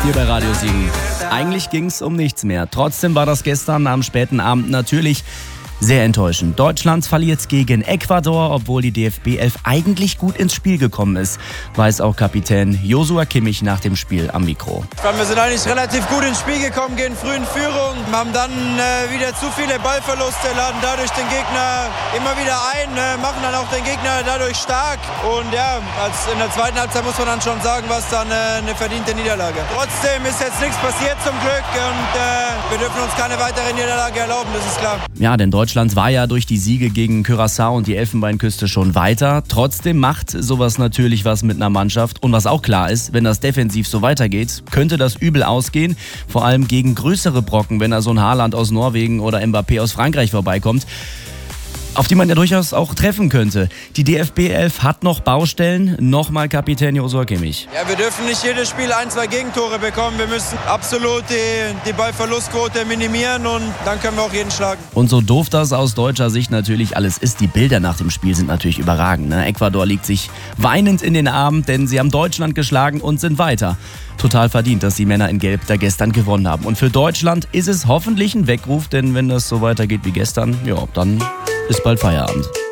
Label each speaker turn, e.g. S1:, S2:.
S1: Hier bei Radio Siegen. Eigentlich ging es um nichts mehr. Trotzdem war das gestern am späten Abend natürlich sehr enttäuschend. Deutschland verliert gegen Ecuador, obwohl die DFB 11 eigentlich gut ins Spiel gekommen ist, weiß auch Kapitän Joshua Kimmich nach dem Spiel am Mikro.
S2: Wir sind eigentlich relativ gut ins Spiel gekommen, gehen früh in Führung, haben dann wieder zu viele Ballverluste, laden dadurch den Gegner immer wieder ein, machen dann auch den Gegner dadurch stark. Und ja, in der zweiten Halbzeit muss man dann schon sagen, was dann eine verdiente Niederlage. Trotzdem ist jetzt nichts passiert zum Glück und wir dürfen uns keine weitere Niederlage erlauben, das ist klar.
S1: Ja, denn Deutschland war ja durch die Siege gegen Curaçao und die Elfenbeinküste schon weiter. Trotzdem macht sowas natürlich was mit einer Mannschaft. Und was auch klar ist, wenn das defensiv so weitergeht, könnte das übel ausgehen. Vor allem gegen größere Brocken, wenn da so ein Haaland aus Norwegen oder Mbappé aus Frankreich vorbeikommt, auf die man ja durchaus auch treffen könnte. Die DFB 11 hat noch Baustellen. Nochmal Kapitän Joshua Kimmich.
S2: Ja, wir dürfen nicht jedes Spiel 1-2 Gegentore bekommen. Wir müssen absolut die Ballverlustquote minimieren und dann können wir auch jeden schlagen.
S1: Und so doof das aus deutscher Sicht natürlich alles ist, die Bilder nach dem Spiel sind natürlich überragend. Ecuador liegt sich weinend in den Armen, denn sie haben Deutschland geschlagen und sind weiter. Total verdient, dass die Männer in Gelb da gestern gewonnen haben. Und für Deutschland ist es hoffentlich ein Weckruf, denn wenn das so weitergeht wie gestern, ja, dann ist bald Feierabend.